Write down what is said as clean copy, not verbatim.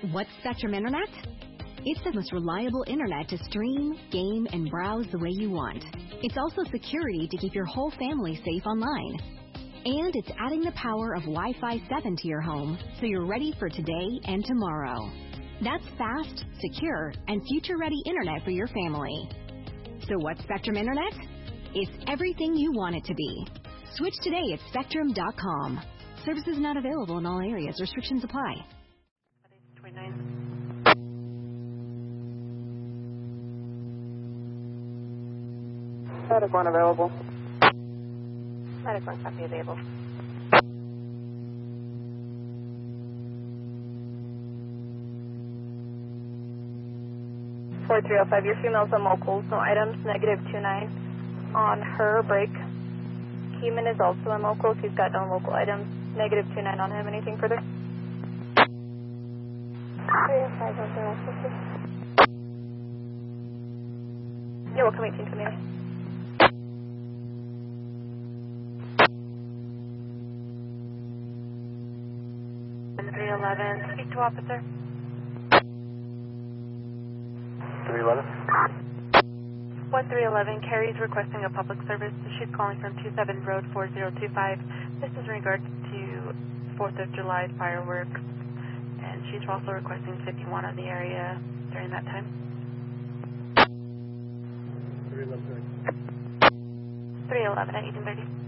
What's Spectrum Internet? It's the most reliable internet to stream, game, and browse the way you want. It's also security to keep your whole family safe online. And it's adding the power of Wi-Fi 7 to your home, so you're ready for today and tomorrow. That's fast, secure, and future-ready internet for your family. So what's Spectrum Internet? It's everything you want it to be. Switch today at Spectrum.com. Services not available in all areas. Restrictions apply. 29. Medic 1 available. Medic 1 copy available. (4305), your female's on locals, no items, -29. On her break. Keyman is also on locals, he's got no local items, -29 on him. Anything further? 305 on there also, please. You're welcome, 1829. 311, speak to officer. 311? 1311, Carrie's requesting a public service. She's calling from 27 Road 4025. This is in regards to 4th of July fireworks, and she's also requesting 51 on the area during that time. 311. 311 at 1830.